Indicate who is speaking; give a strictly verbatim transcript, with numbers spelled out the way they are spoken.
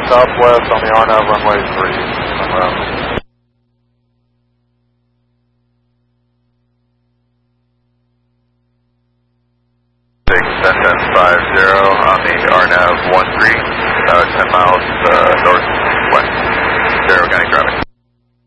Speaker 1: southwest on the R N A V runway three. Um,
Speaker 2: six ten ten five zero on the R N A V one three, uh, ten miles uh, northwest. Zero county traffic.